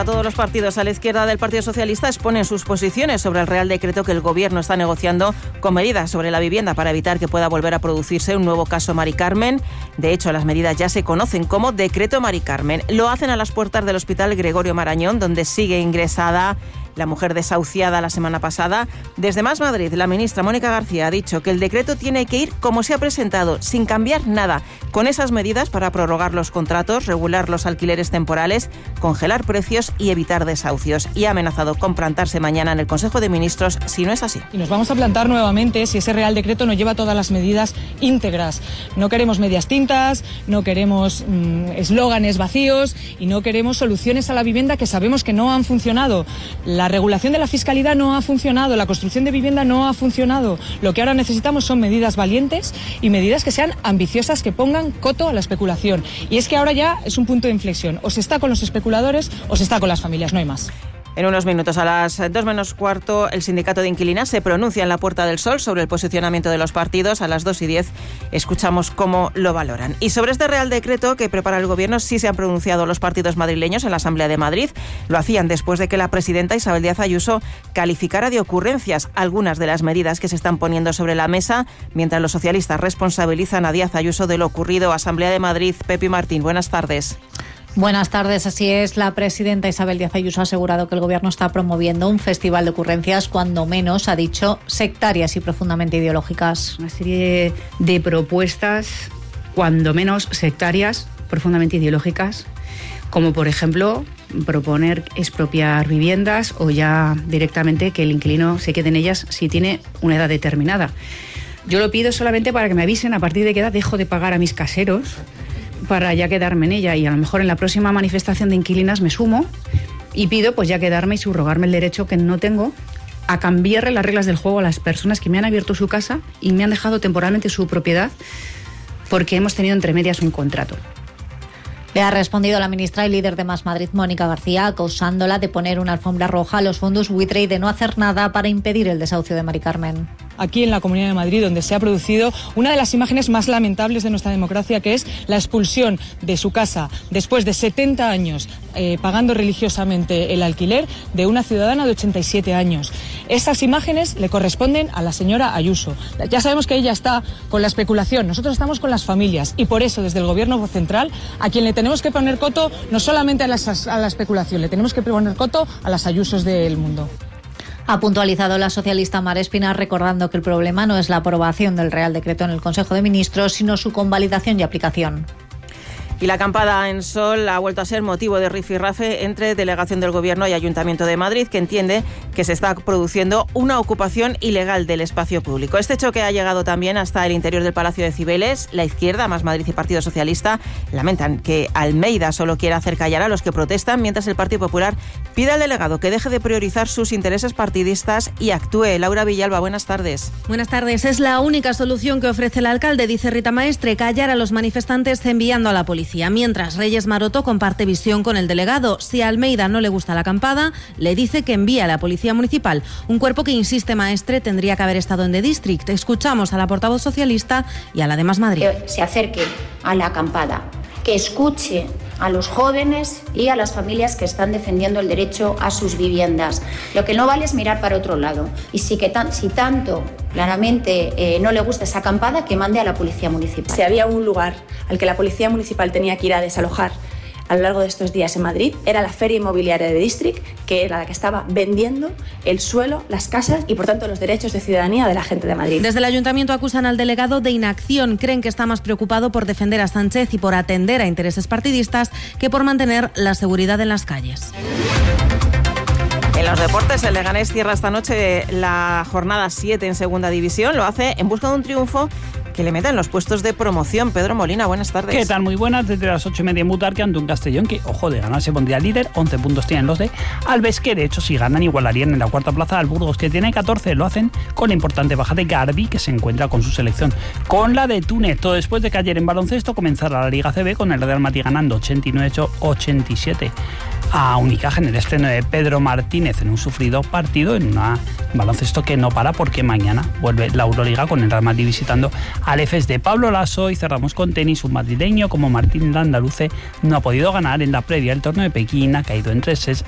hora todos los partidos a la izquierda del Partido Socialista exponen sus posiciones sobre el Real Decreto que el Gobierno está negociando con medidas sobre la vivienda para evitar que pueda volver a producirse un nuevo caso Mari Carmen. De hecho, las medidas ya se conocen como Decreto Mari Carmen. Lo hacen a las puertas del Hospital Gregorio Marañón, donde sigue ingresada la mujer desahuciada la semana pasada. Desde Más Madrid, la ministra Mónica García ha dicho que el decreto tiene que ir como se ha presentado, sin cambiar nada, con esas medidas para prorrogar los contratos, regular los alquileres temporales, congelar precios y evitar desahucios. Y ha amenazado con plantarse mañana en el Consejo de Ministros si no es así. Y nos vamos a plantar nuevamente si ese Real Decreto no lleva todas las medidas íntegras. No queremos medias tintas, no queremos eslóganes vacíos y no queremos soluciones a la vivienda que sabemos que no han funcionado. La regulación de la fiscalidad no ha funcionado, la construcción de vivienda no ha funcionado. Lo que ahora necesitamos son medidas valientes y medidas que sean ambiciosas, que pongan coto a la especulación. Y es que ahora ya es un punto de inflexión. O se está con los especuladores o se está con las familias, no hay más. En unos minutos, a las 2 menos cuarto, el sindicato de inquilinas se pronuncia en la Puerta del Sol sobre el posicionamiento de los partidos. A las 2:10 escuchamos cómo lo valoran. Y sobre este Real Decreto que prepara el Gobierno sí se han pronunciado los partidos madrileños en la Asamblea de Madrid. Lo hacían después de que la presidenta Isabel Díaz Ayuso calificara de ocurrencias algunas de las medidas que se están poniendo sobre la mesa, mientras los socialistas responsabilizan a Díaz Ayuso de lo ocurrido. Asamblea de Madrid, Pepi Martín, buenas tardes. Buenas tardes, así es. La presidenta Isabel Díaz Ayuso ha asegurado que el Gobierno está promoviendo un festival de ocurrencias, cuando menos, ha dicho, sectarias y profundamente ideológicas. Una serie de propuestas, cuando menos sectarias, profundamente ideológicas, como por ejemplo proponer expropiar viviendas o ya directamente que el inquilino se quede en ellas si tiene una edad determinada. Yo lo pido solamente para que me avisen a partir de qué edad dejo de pagar a mis caseros, para ya quedarme en ella, y a lo mejor en la próxima manifestación de inquilinas me sumo y pido pues ya quedarme y subrogarme el derecho que no tengo a cambiarle las reglas del juego a las personas que me han abierto su casa y me han dejado temporalmente su propiedad porque hemos tenido entre medias un contrato. Le ha respondido la ministra y líder de Más Madrid, Mónica García, acusándola de poner una alfombra roja a los fondos buitre y de no hacer nada para impedir el desahucio de Mari Carmen. Aquí en la Comunidad de Madrid, donde se ha producido una de las imágenes más lamentables de nuestra democracia, que es la expulsión de su casa después de 70 años pagando religiosamente el alquiler de una ciudadana de 87 años. Esas imágenes le corresponden a la señora Ayuso. Ya sabemos que ella está con la especulación, nosotros estamos con las familias y por eso desde el Gobierno central a quien le tenemos que poner coto no solamente a la especulación, le tenemos que poner coto a las Ayusos del mundo. Ha puntualizado la socialista Mar Espinar, recordando que el problema no es la aprobación del Real Decreto en el Consejo de Ministros, sino su convalidación y aplicación. Y la acampada en Sol ha vuelto a ser motivo de rifirrafe entre delegación del Gobierno y Ayuntamiento de Madrid, que entiende que se está produciendo una ocupación ilegal del espacio público. Este choque ha llegado también hasta el interior del Palacio de Cibeles. La izquierda, Más Madrid y Partido Socialista lamentan que Almeida solo quiera hacer callar a los que protestan, mientras el Partido Popular pide al delegado que deje de priorizar sus intereses partidistas y actúe. Laura Villalba, buenas tardes. Buenas tardes. Es la única solución que ofrece el alcalde, dice Rita Maestre, callar a los manifestantes enviando a la policía. Mientras Reyes Maroto comparte visión con el delegado. Si a Almeida no le gusta la acampada, le dice que envíe a la Policía Municipal, un cuerpo que, insiste Maestre, tendría que haber estado en The District. Escuchamos a la portavoz socialista y a la de Más Madrid. Que se acerque a la acampada, que escuche a los jóvenes y a las familias que están defendiendo el derecho a sus viviendas. Lo que no vale es mirar para otro lado. Y si tanto claramente no le gusta esa acampada, que mande a la Policía Municipal. Si había un lugar al que la Policía Municipal tenía que ir a desalojar a lo largo de estos días en Madrid, era la Feria Inmobiliaria de District, que era la que estaba vendiendo el suelo, las casas y, por tanto, los derechos de ciudadanía de la gente de Madrid. Desde el Ayuntamiento acusan al delegado de inacción. Creen que está más preocupado por defender a Sánchez y por atender a intereses partidistas que por mantener la seguridad en las calles. En los deportes, el Leganés cierra esta noche la jornada 7 en Segunda División. Lo hace en busca de un triunfo que le meta en los puestos de promoción. Pedro Molina, buenas tardes. ¿Qué tal? Muy buenas. Desde las 8:30 en Butarque ante un Castellón que, ojo, de ganar se pondría líder. 11 puntos tienen los de Alves, que de hecho si ganan igualarían en la cuarta plaza al Burgos, que tiene 14. Lo hacen con la importante baja de Garbi, que se encuentra con su selección con la de Túnez. Todo después de que ayer en baloncesto comenzara la Liga CB con el Real Madrid ganando 89-87 a Unicaja en el estreno de Pedro Martínez en un sufrido partido, en un baloncesto que no para porque mañana vuelve la Euroliga con el Real Madrid visitando al EFES de Pablo Lasso. Y cerramos con tenis. Un madrileño como Martín Landaluce no ha podido ganar en la previa del torneo de Pekín, ha caído en 3 sets